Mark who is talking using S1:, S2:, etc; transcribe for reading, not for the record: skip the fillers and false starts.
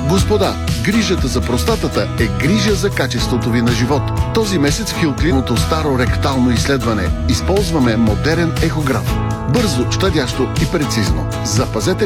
S1: Господа, грижата за простатата е грижа за качеството ви на живот. Този месец в Хилклиното старо ректално изследване използваме модерен ехограф. Бързо, щадящо и прецизно. Запазете